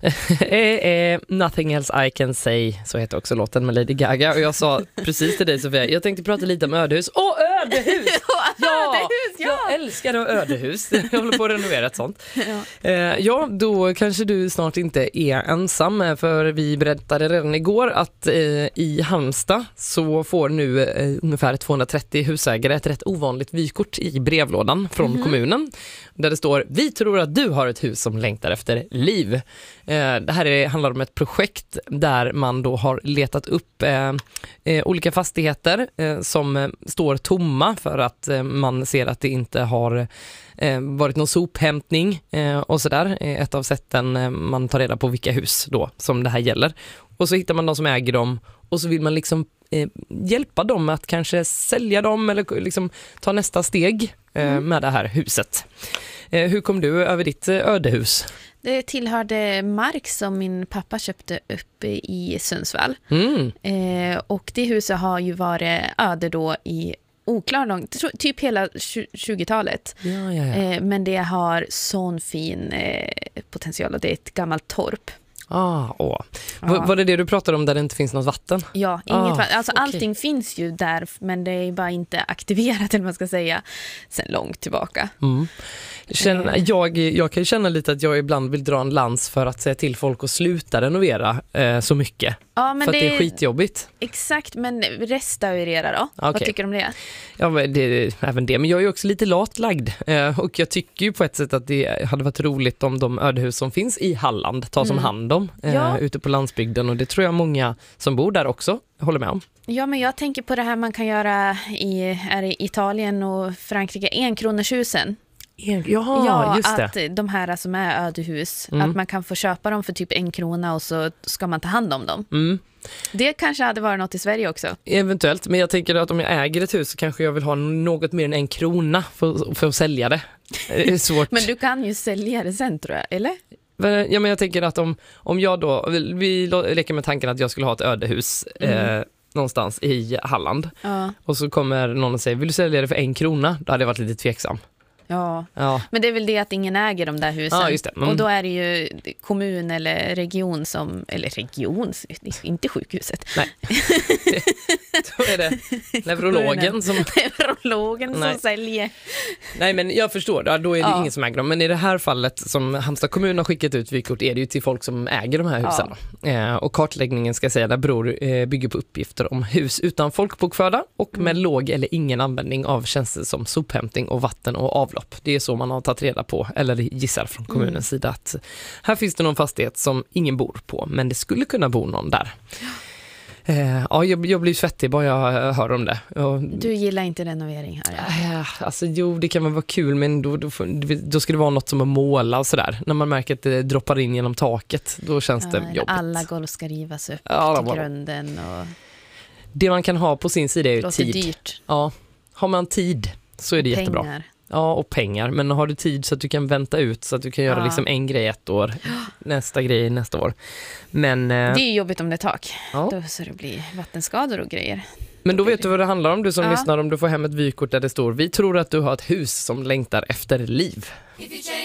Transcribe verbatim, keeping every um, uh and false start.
eh, eh, Nothing else I can say, så heter också låten med Lady Gaga. Och jag sa precis till dig, Sofia, jag tänkte prata lite om ödehus. Åh, ödehus! Ja, ödehus, ja! Jag älskar ödehus. Jag håller på att renovera ett sånt. Ja. Eh, ja, då kanske du snart inte är ensam, för vi berättade redan igår att eh, i Halmstad så får nu eh, ungefär tvåhundratrettio husägare ett rätt ovanligt vykort i brevlådan från mm. kommunen, där det står: vi tror att du har ett hus som längtar efter liv. Eh, det här är, handlar om ett projekt där man då har letat upp eh, eh, olika fastigheter eh, som eh, står tomma för att eh, man ser att det inte har eh, varit någon sophämtning eh, och sådär. Eh, ett av sätten eh, man tar reda på vilka hus då som det här gäller. Och så hittar man de som äger dem och så vill man liksom eh, hjälpa dem att kanske sälja dem eller liksom ta nästa steg eh, mm. med det här huset. Eh, hur kom du över ditt eh, ödehus? Det tillhörde mark som min pappa köpte upp i Sundsvall. Mm. Eh, och det huset har ju varit öde då i oklar lång, typ hela tjugotalet. Ja, ja, ja. Eh, men det har sån fin eh, potential och det är ett gammalt torp. Ah, åh. Ja. Var, var det det du pratade om där det inte finns något vatten? Ja, inget ah, vatten. Alltså okay. allting finns ju där, men det är bara inte aktiverat, eller man ska säga, sen långt tillbaka. Mm. Känna, jag, jag kan ju känna lite att jag ibland vill dra en lans för att säga till folk att sluta renovera eh, så mycket. Ja, men för det, att det är skitjobbigt. Exakt, men restaurera då? Okay. Vad tycker du om det? Ja, men det, även det. Men jag är ju också lite latlagd. Eh, och jag tycker ju på ett sätt att det hade varit roligt om de ödehus som finns i Halland tas mm. om hand om eh, ja. ute på landsbygden. Och det tror jag många som bor där också håller med om. Ja, men jag tänker på det här man kan göra i, är i Italien och Frankrike, enkronorshusen. Ja, ja, just det. Att de här som är ödehus, mm. att man kan få köpa dem för typ en krona och så ska man ta hand om dem. Mm. Det kanske hade varit något i Sverige också. Eventuellt, men jag tänker att om jag äger ett hus så kanske jag vill ha något mer än en krona för, för att sälja det. Det är svårt. Men du kan ju sälja det sen, tror jag, eller? Ja, men jag tänker att om, om jag då, vi leker med tanken att jag skulle ha ett ödehus mm. eh, någonstans i Halland. Ja. Och så kommer någon och säger, vill du sälja det för en krona? Då hade jag varit lite tveksam. Ja. ja, men det är väl det att ingen äger de där husen. Ja, just det. Mm. Och då är det ju kommun eller region som, eller region, inte sjukhuset. Nej, det, då är det neurologen som... Neurologen som Nej. säljer. Nej, men jag förstår, då är det ja. ingen som äger dem. Men i det här fallet som Halmstad kommun har skickat ut vykort är det ju till folk som äger de här husen. Ja. Eh, och kartläggningen ska säga där beror, eh, bygger på uppgifter om hus utan folkbokförda och mm. med låg eller ingen användning av tjänster som sophämtning och vatten och avlopp. Det är så man har tagit reda på, eller gissar från kommunens mm. sida, att här finns det någon fastighet som ingen bor på, men det skulle kunna bo någon där. Eh, ja, jag, jag blir svettig bara jag hör om det. Och, du gillar inte renovering här? Ja. Eh, alltså jo, det kan väl vara kul, men då, då, då ska det vara något som att måla och sådär. När man märker att det droppar in genom taket, då känns ja, det jobbigt. Alla golv ska rivas upp ja, till grunden. Och... Det man kan ha på sin sida är ju låter tid. dyrt. Ja, har man tid så är det pengar. Jättebra. Ja, och pengar. Men har du tid så att du kan vänta ut, så att du kan göra ja. liksom en grej ett år, nästa grej nästa år. Men, eh, det är jobbigt om det är tak. Ja. Då så det blir vattenskador och grejer. Men då vet du vad det handlar om, du som ja. lyssnar, om du får hem ett vykort där det står: vi tror att du har ett hus som längtar efter liv.